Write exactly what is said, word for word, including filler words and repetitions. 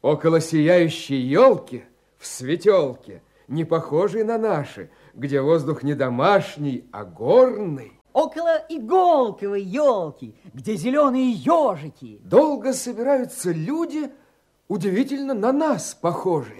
около сияющей елки в светелке, не похожей на наши, где воздух не домашний, а горный. Около иголковой елки, где зеленые ежики. Долго собираются люди, удивительно на нас похожие.